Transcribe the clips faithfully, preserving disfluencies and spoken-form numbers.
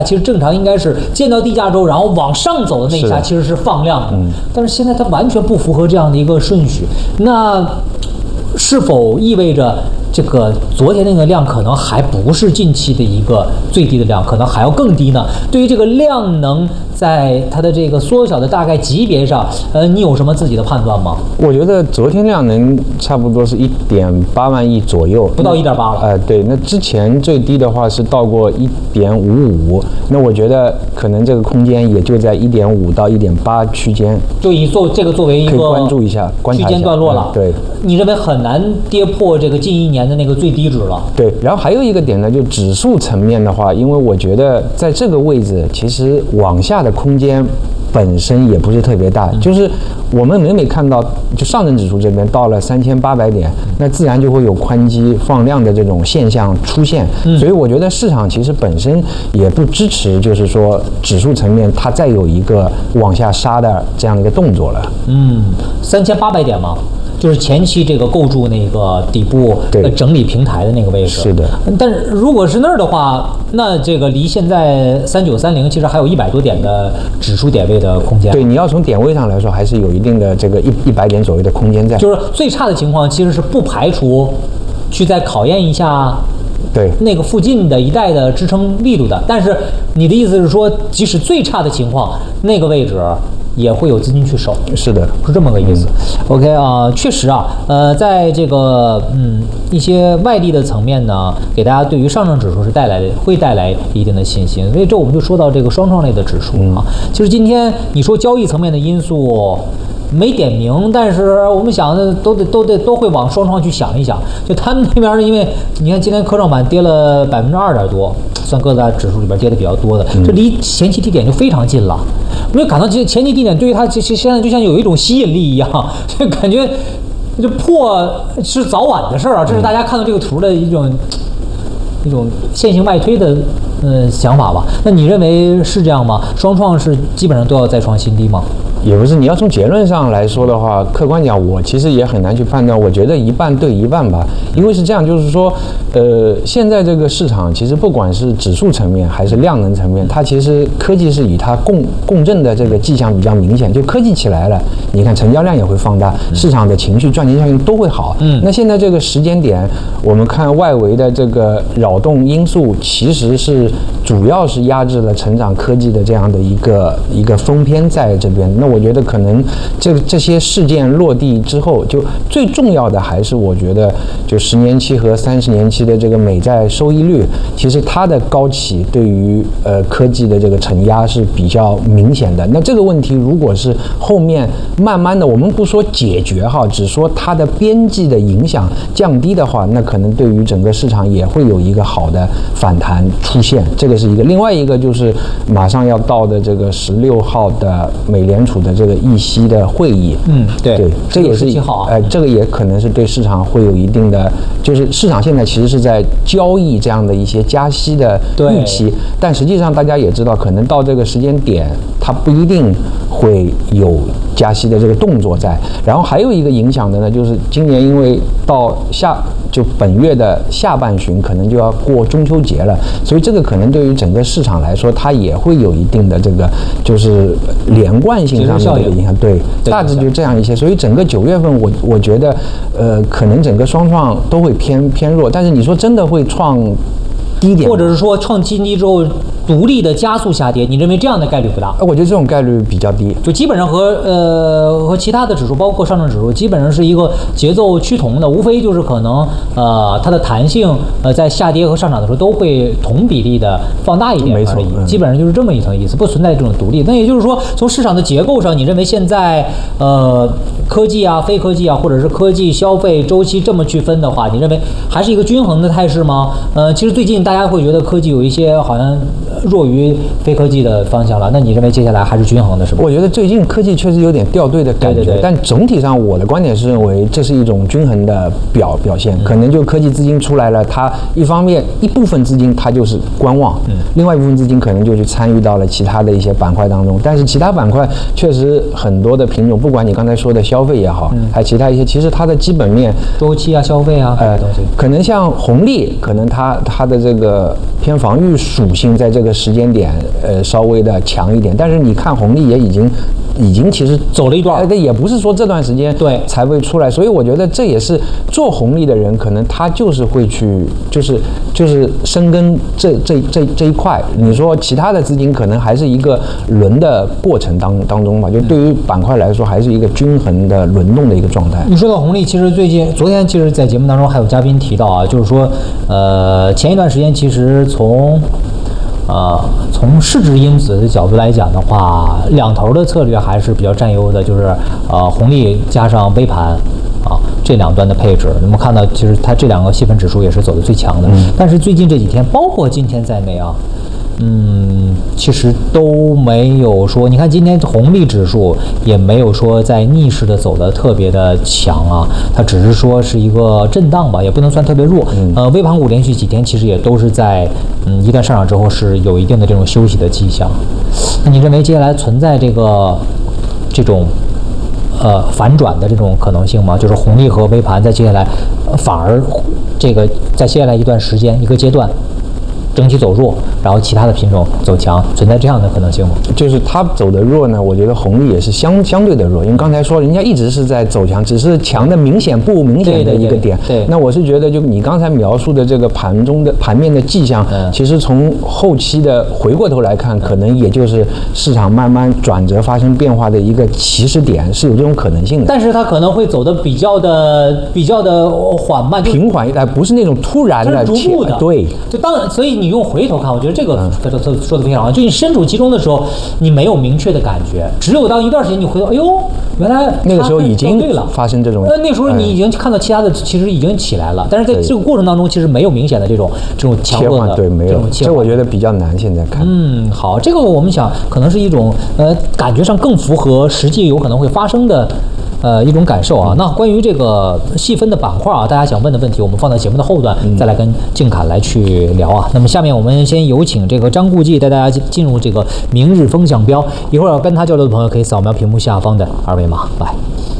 其实正常应该是见到地价之后，然后往上走的那一下其实是放量的，嗯、但是现在它完全不符合这样的一个顺序。那是否意味着这个昨天那个量可能还不是近期的一个最低的量，可能还要更低呢？对于这个量能在它的这个缩小的大概级别上，呃，你有什么自己的判断吗？ 我觉得昨天量能差不多是一点八万亿左右， 不到一点八了。 呃，对，那之前最低的话是到过一点五五，那我觉得可能这个空间也就在一点五到一点八区间， 就以做这个作为一个可以关注一下，观察一下区间段落了。 嗯、对， 你认为很难跌破这个近一年的那个最低值了？ 对，然后还有一个点呢，就指数层面的话，因为我觉得在这个位置，其实往下的空间本身也不是特别大，嗯、就是我们每每看到，就上证指数这边到了三千八百点，嗯、那自然就会有宽基放量的这种现象出现，嗯、所以我觉得市场其实本身也不支持，就是说指数层面它再有一个往下杀的这样的一个动作了。 嗯，三千八百点吗？就是前期这个构筑那个底部呃整理平台的那个位置， 是的。 但是如果是那儿的话，那这个离现在三九三零其实还有一百多点的指数点位的空间。 对，你要从点位上来说，还是有一定的这个一一百点左右的空间在。 就是最差的情况，其实是不排除去再考验一下。 对， 那个附近的一带的支撑力度的，但是你的意思是说，即使最差的情况，那个位置也会有资金去守。 是的， 是这么个意思。嗯、OK 啊、呃，确实啊，呃，在这个嗯一些外力的层面呢，给大家对于上证指数是带来会带来一定的信心。所以这我们就说到这个双创类的指数啊。嗯、其实今天你说交易层面的因素。没点名，但是我们想的都得都得都会往双创去想一想。就他们那边，因为你看今天科创板跌了百分之二点多，算各大指数里边跌的比较多的， 嗯、 这离前期低点就非常近了。我就感到这前期低点对于它其实现在就像有一种吸引力一样，就感觉就破是早晚的事儿啊。这是大家看到这个图的一种一种线性外推的呃想法吧？那你认为是这样吗？双创是基本上都要再创新低吗？ 也不是，你要从结论上来说的话，客观讲，我其实也很难去判断。我觉得一半对一半吧，因为是这样，就是说，呃，现在这个市场其实不管是指数层面还是量能层面，它其实科技是以它共共振的这个迹象比较明显。就科技起来了，你看成交量也会放大，市场的情绪赚钱效应都会好。嗯，那现在这个时间点，我们看外围的这个扰动因素，其实是主要是压制了成长科技的这样的一个一个风偏在这边。那我觉得可能这这些事件落地之后，就最重要的还是我觉得就十年期和三十年期的这个美债收益率，其实它的高企对于呃科技的这个承压是比较明显的。那这个问题如果是后面慢慢的我们不说解决哈，只说它的边际的影响降低的话，那可能对于整个市场也会有一个好的反弹出现。这个是一个，另外一个就是马上要到的这个十六号的美联储的这个议息的会议， 嗯，对， 对，这也是十七号啊， 呃，这个也可能是对市场会有一定的，就是市场现在其实是在交易这样的一些加息的预期，但实际上大家也知道，可能到这个时间点，它不一定会有加息的这个动作在。然后还有一个影响的呢，就是今年因为到下就本月的下半旬，可能就要过中秋节了，所以这个可能对于整个市场来说，它也会有一定的这个就是连贯性上面的影响。对，大致就这样一些。所以整个九月份我，我我觉得，呃，可能整个双创都会偏偏弱。但是你说真的会创低点， 或者是说创新低之后独立的加速下跌，你认为这样的概率不大？ 我觉得这种概率比较低， 就基本上和呃和其他的指数，包括上证指数，基本上是一个节奏趋同的，无非就是可能呃它的弹性呃在下跌和上涨的时候都会同比例的放大一点而已， 嗯、 基本上就是这么一层意思，不存在这种独立。那也就是说，从市场的结构上，你认为现在呃科技啊、非科技啊，或者是科技消费周期这么去分的话，你认为还是一个均衡的态势吗？呃，其实最近大家会觉得科技有一些好像弱于非科技的方向了，那你认为接下来还是均衡的是吧？ 我觉得最近科技确实有点掉队的感觉， 对对对， 但总体上我的观点是认为这是一种均衡的表表现，嗯、可能就科技资金出来了，它一方面一部分资金它就是观望，嗯，另外一部分资金可能就去参与到了其他的一些板块当中，但是其他板块确实很多的品种，不管你刚才说的消费也好，嗯、还有其他一些，其实它的基本面周期啊、消费啊，呃，东西， 可能像红利，可能它它的这个偏防御属性在这个个时间点，呃，稍微的强一点。但是你看红利也已经，已经其实走了一段， 呃，也不是说这段时间对才会出来。所以我觉得这也是做红利的人，可能他就是会去，就是就是深耕这这这这一块。你说其他的资金可能还是一个轮的过程当当中吧，就对于板块来说，还是一个均衡的轮动的一个状态。 你说到红利，其实最近昨天其实，在节目当中还有嘉宾提到啊，就是说，呃，前一段时间其实从呃从市值因子的角度来讲的话，两头的策略还是比较占优的，就是呃红利加上微盘啊这两端的配置。我们看到，其实它这两个细分指数也是走的最强的。嗯、但是最近这几天，包括今天在内啊。嗯，其实都没有说，你看今天红利指数也没有说在逆势的走的特别的强啊，它只是说是一个震荡吧，也不能算特别弱。嗯、呃，微盘股连续几天其实也都是在嗯一旦上涨之后是有一定的这种休息的迹象。那你认为接下来存在这个这种呃反转的这种可能性吗？就是红利和微盘在接下来、呃、反而这个在接下来一段时间一个阶段。整体走弱，然后其他的品种走强，存在这样的可能性吗？ 就是它走的弱呢，我觉得红利也是相相对的弱，因为刚才说人家一直是在走强，只是强的明显不明显的一个点。 对，对对那我是觉得，就你刚才描述的这个盘中的盘面的迹象，嗯、其实从后期的回过头来看，可能也就是市场慢慢转折发生变化的一个起始点，是有这种可能性的。 但是它可能会走的比较的比较的缓慢， 平缓，哎，不是那种突然的、 逐步的。 对， 就当所以。你用回头看，我觉得这个他他说的非常好。就你身处其中的时候，你没有明确的感觉，只有当一段时间你回头，哎呦，原来那个时候已经对了， 发生这种。 呃，那时候你已经看到其他的其实已经起来了，但是在这个过程当中，其实没有明显的这种这种强弱的， 对，没有。这我觉得比较难，现在看。 嗯，好，这个我们想可能是一种呃感觉上更符合实际有可能会发生的。呃，一种感受啊。那关于这个细分的板块啊，大家想问的问题，我们放在节目的后段再来跟静侃来去聊啊。那么下面我们先有请这个张顾忌带大家进入这个明日风向标。一会儿要跟他交流的朋友可以扫描屏幕下方的二维码来。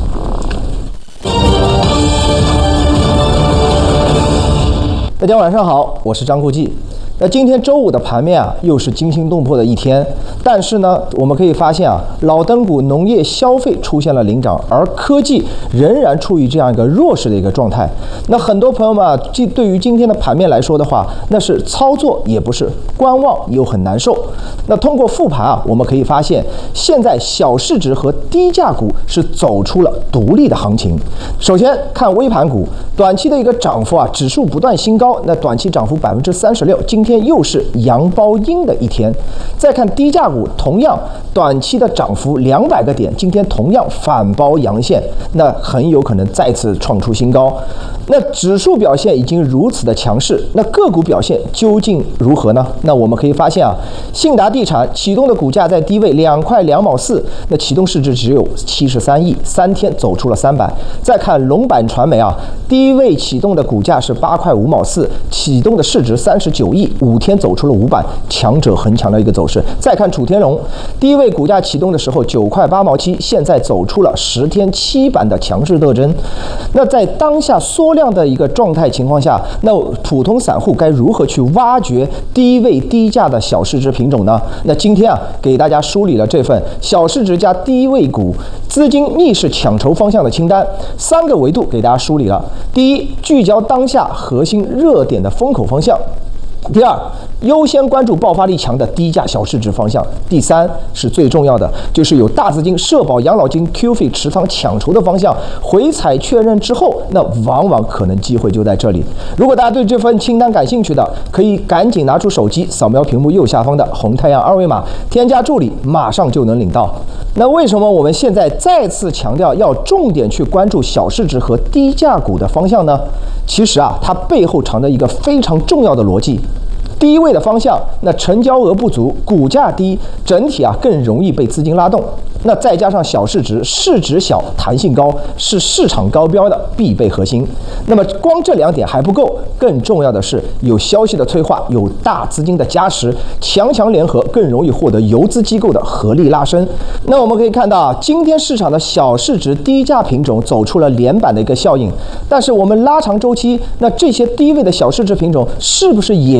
大家晚上好，我是张顾忌。那今天周五的盘面啊，又是惊心动魄的一天。但是呢，我们可以发现啊，老灯股、农业、消费出现了领涨，而科技仍然处于这样一个弱势的一个状态。那很多朋友们啊，既对于今天的盘面来说的话，那是操作也不是，观望又很难受。那通过复盘啊，我们可以发现，现在小市值和低价股是走出了独立的行情。首先看微盘股，短期的一个涨幅啊，指数不断新高，那短期涨幅百分之三十六，今天又是阳包阴的一天。再看低价股，同样短期的涨幅两百个点，今天同样反包阳线，那很有可能再次创出新高。那指数表现已经如此的强势，那个股表现究竟如何呢？那我们可以发现啊，信达地产启动的股价在低位两块两毛四，那启动市值只有七十三亿，三天走出了三百。再看龙板传媒啊，低位启动的股价是八块五毛四，启动的市值三十九亿，五天走出了五板，强者恒强的一个走势。再看楚天龙，低位股价启动的时候九块八毛七，现在走出了十天七板的强势特征。那在当下缩量的一个状态情况下，那普通散户该如何去挖掘低位低价的小市值品种呢？那今天啊，给大家梳理了这份小市值加低位股资金逆势抢筹方向的清单，三个维度给大家梳理了。第一，聚焦当下核心热点的风口方向。第二，优先关注爆发力强的低价小市值方向。第三是最重要的，就是有大资金、社保、养老金、Q F I 持仓抢筹的方向，回踩确认之后，那往往可能机会就在这里。如果大家对这份清单感兴趣的，可以赶紧拿出手机扫描屏幕右下方的红太阳二维码，添加助理，马上就能领到。那为什么我们现在再次强调要重点去关注小市值和低价股的方向呢？其实啊，它背后藏着一个非常重要的逻辑。低位的方向，那成交额不足，股价低，整体啊更容易被资金拉动。那再加上小市值，市值小，弹性高，是市场高标的必备核心。那么光这两点还不够，更重要的是有消息的催化，有大资金的加持，强强联合，更容易获得游资机构的合力拉升。那我们可以看到啊，今天市场的小市值低价品种走出了连板的一个效应，但是我们拉长周期，那这些低位的小市值品种是不是也具备了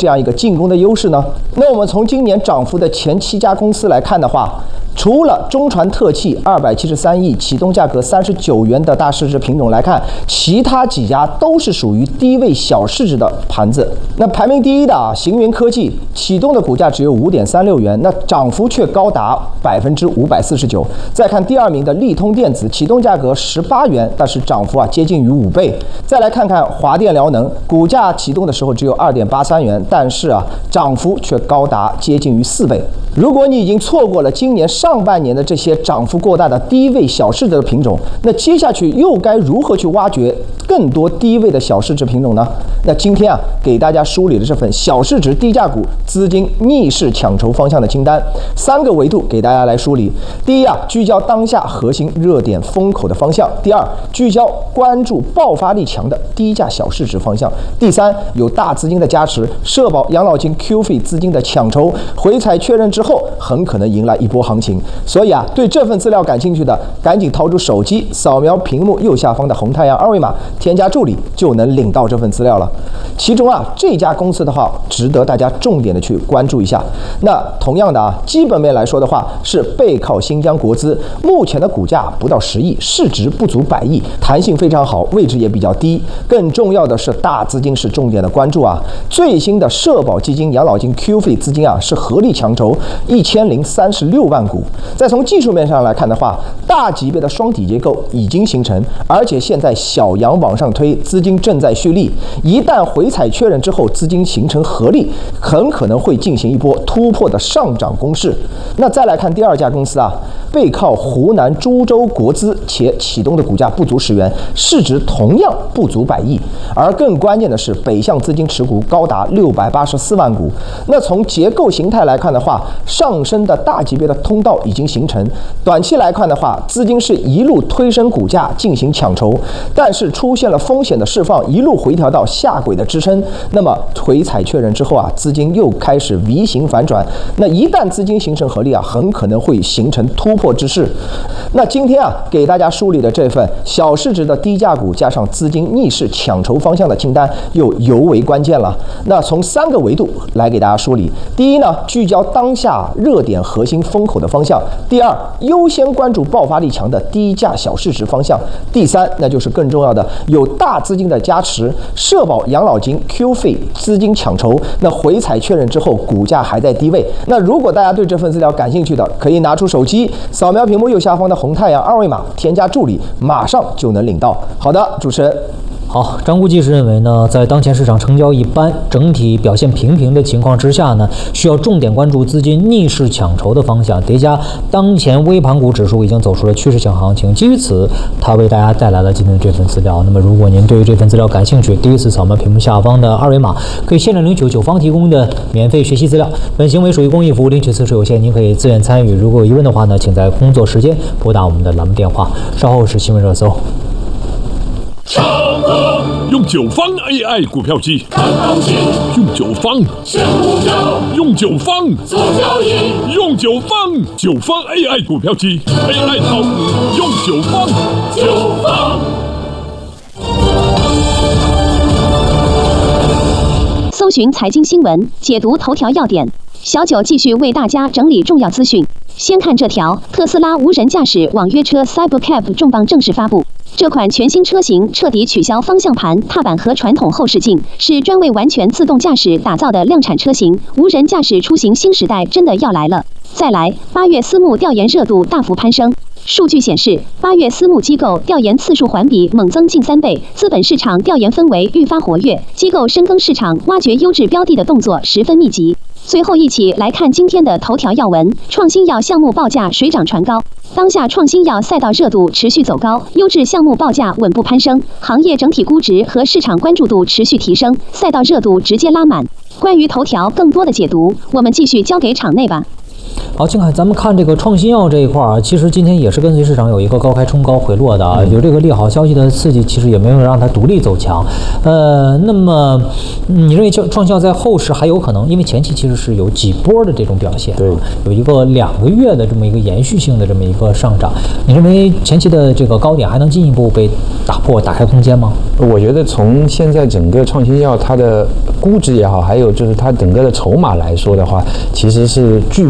这样一个进攻的优势呢？那我们从今年涨幅的前七家公司来看的话，除了中传特气二百七十三亿，启动价格三十九元的大市值品种来看，其他几家都是属于低位小市值的盘子。那排名第一的啊，行云科技启动的股价只有五点三六元，那涨幅却高达百分之五百四十九。再看第二名的利通电子，启动价格十八元，但是涨幅啊接近于五倍。再来看看华电辽能，股价启动的时候只有二点八三元，但是啊涨幅却高达接近于四倍。如果你已经错过了今年上半年的这些涨幅过大的低位小市值的品种，那接下去又该如何去挖掘更多低位的小市值品种呢？那今天啊，给大家梳理了这份小市值低价股资金逆势抢筹方向的清单，三个维度给大家来梳理。第一啊，聚焦当下核心热点风口的方向；第二，聚焦关注爆发力强的低价小市值方向；第三，有大资金的加持，社保、养老金、Q 费资金的抢筹，回踩确认之后，很可能迎来一波行情。所以啊，对这份资料感兴趣的，赶紧掏出手机，扫描屏幕右下方的红太阳二维码，添加助理就能领到这份资料了。其中啊，这家公司的话，值得大家重点的去关注一下。那同样的啊，基本面来说的话，是背靠新疆国资，目前的股价不到十亿，市值不足百亿，弹性非常好，位置也比较低。更重要的是，大资金是重点的关注啊。最新的社保基金、养老金、Q 费资金啊，是合力抢筹一千零三十六万股。再从技术面上来看的话，大级别的双底结构已经形成，而且现在小阳往上推，资金正在蓄力。一旦回踩确认之后，资金形成合力，很可能会进行一波突破的上涨攻势。那再来看第二家公司啊，背靠湖南株洲国资，且启动的股价不足十元，市值同样不足百亿。而更关键的是，北向资金持股高达六百八十四万股。那从结构形态来看的话，上升的大级别的通道已经形成。短期来看的话，资金是一路推升股价进行抢筹，但是出现了风险的释放，一路回调到下轨的支撑。那么回踩确认之后啊，资金又开始 V 型反转。那一旦资金形成合力啊，很可能会形成突破之势。那今天啊，给大家梳理的这份小市值的低价股加上资金逆势抢筹方向的清单，又尤为关键了。那从三个维度来给大家梳理：第一呢，聚焦当下热点核心风口的方向；第二，优先关注爆发力强的低价小市值方向；第三，那就是更重要的，有大资金的加持，社保、养老金、Q 费资金抢筹，那回踩确认之后，股价还在低位。那如果大家对这份资料感兴趣的，可以拿出手机，扫描屏幕右下方的红太阳二维码，添加助理，马上就能领到。好的，主持人。 好，张估计是认为呢，在当前市场成交一般、整体表现平平的情况之下呢，需要重点关注资金逆势抢筹的方向，叠加当前微盘股指数已经走出了趋势性行情。基于此，他为大家带来了今天的这份资料。那么，如果您对于这份资料感兴趣，第一次扫描屏幕下方的二维码，可以限量领取九方提供的免费学习资料。本行为属于公益服务，领取次数有限，您可以自愿参与。如果有疑问的话呢，请在工作时间拨打我们的栏目电话。稍后是新闻热搜。 用九方 A I 股票机，看行情；用九方选股票；用九方做交易；用九方九方 A I 股票机 ，A I 炒股用九方，九方。 搜寻财经新闻，解读头条要点。小九继续为大家整理重要资讯。先看这条：特斯拉无人驾驶网约车 Cybercab 重磅正式发布。这款全新车型彻底取消方向盘、踏板和传统后视镜，是专为完全自动驾驶打造的量产车型。无人驾驶出行新时代真的要来了！再来，八月私募调研热度大幅攀升。数据显示，八月私募机构调研次数环比猛增近三倍，资本市场调研氛围愈发活跃，机构深耕市场、挖掘优质标的的动作十分密集。最后一起来看今天的头条要闻：创新药项目报价水涨船高。当下创新药赛道热度持续走高，优质项目报价稳步攀升，行业整体估值和市场关注度持续提升，赛道热度直接拉满。关于头条更多的解读，我们继续交给场内吧。 好，静海，咱们看这个创新药这一块儿，其实今天也是跟随市场有一个高开冲高回落的啊，有这个利好消息的刺激，其实也没有让它独立走强。呃，那么你认为创新药在后市还有可能？因为前期其实是有几波的这种表现， 对， 有一个两个月的这么一个延续性的这么一个上涨。你认为前期的这个高点还能进一步被打破、打开空间吗？ 我觉得从现在整个创新药它的估值也好，还有就是它整个的筹码来说的话，其实是具